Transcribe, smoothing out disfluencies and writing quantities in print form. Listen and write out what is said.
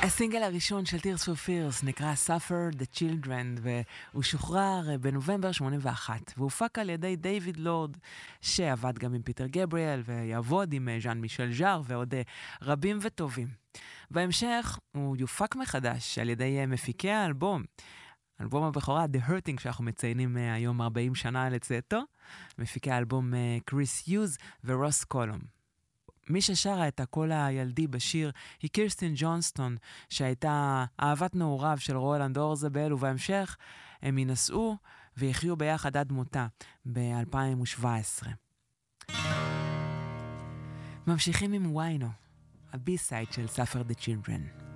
הסינגל הראשון של Tears for Fears נקרא Suffer the Children, והוא שוחרר בנובמבר 81, והופק על ידי דיוויד לורד, שעבד גם עם פיטר גבריאל, ויעבוד עם ז'אן מישל ז'אר ועוד רבים וטובים. בהמשך הוא יופק מחדש על ידי מפיקי האלבום, אלבום הבכורה The Hurting, שאנחנו מציינים היום 40 שנה לצאתו, מפיקי האלבום קריס יוז ורוס קולום. מי ששרה את הקול הילדי בשיר היא קירסטין ג'ונסטון, שהייתה אהבת נעוריו של רולנד אורזבל, ובהמשך הם ינסעו ויחיו ביחד עד מותה ב-2017. ממשיכים עם ויינו, הבי-סייד של Suffer the Children.